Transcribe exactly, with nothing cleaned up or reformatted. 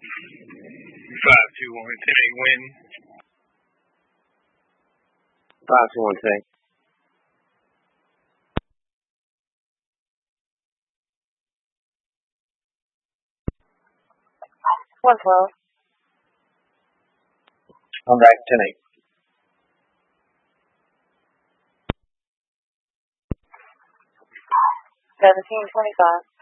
Five, two, one, ten, eight, win. Five, two, one, ten. One twelve. I'm back, ten eight. Seventeen twenty five.